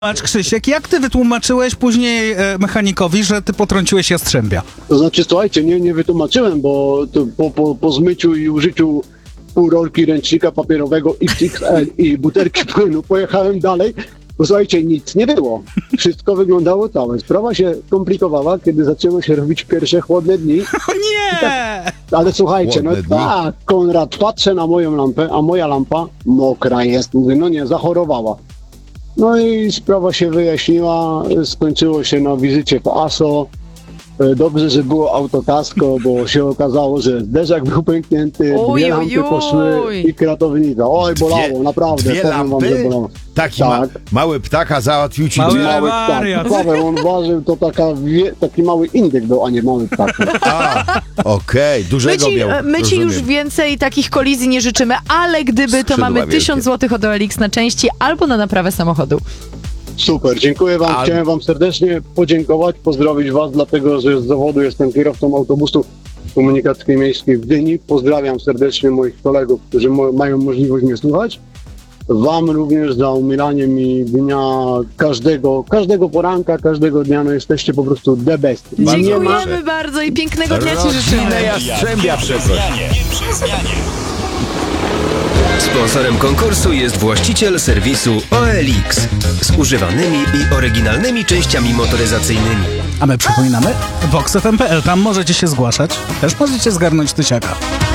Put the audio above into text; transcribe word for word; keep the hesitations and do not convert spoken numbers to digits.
Patrz, Krzysiek, jak ty wytłumaczyłeś później e, mechanikowi, że ty potrąciłeś jastrzębia? To znaczy, słuchajcie, nie, nie wytłumaczyłem, bo to po, po, po zmyciu i użyciu pół rolki ręcznika papierowego X X L i butelki płynu pojechałem dalej, bo słuchajcie, nic nie było. Wszystko wyglądało całe. Sprawa się komplikowała, kiedy zaczęło się robić pierwsze chłodne dni. O nie! Ale słuchajcie, no Chłodne dni. tak, Konrad, patrzę na moją lampę, a moja lampa mokra jest. Mówię, no nie, zachorowała. No i sprawa się wyjaśniła, skończyło się na wizycie w A S O. E, Dobrze, że było autokasko, bo się okazało, że zderzak był pęknięty, Oj, dwie oj, lampy poszły oj. i kratownica. Oj, bolało, naprawdę, Dwie powiem wam, lampy? że bolało. Taki Tak. ma, mały ptaka załatwił ci Mały dwie. ma- Mały wariat. ptak, Paweł, on ważył, to taka, wie, taki mały indyk był, a nie mały ptak. A, okej, My dużego ci, miał. my ci już rozumiem. więcej takich kolizji nie życzymy, ale gdyby, to Skrzydła mamy wielkie. tysiąc złotych od O L X na części albo na naprawę samochodu. Super, dziękuję wam. Ale- Chciałem wam serdecznie podziękować, pozdrowić was, dlatego że z zawodu jestem kierowcą autobusu komunikacji miejskiej w Gdyni. Pozdrawiam serdecznie moich kolegów, którzy mo- mają możliwość mnie słuchać. Wam również za umilanie mi dnia każdego, każdego poranka, każdego dnia, no jesteście po prostu the best. Nie ma- Dziękujemy bardzo i pięknego dnia ci życzymy. Rodzinne jastrzębia przeproś. Sponsorem konkursu jest właściciel serwisu O L X z używanymi i oryginalnymi częściami motoryzacyjnymi. A my przypominamy, vox f m kropka p l, tam możecie się zgłaszać, też możecie zgarnąć tysiaka.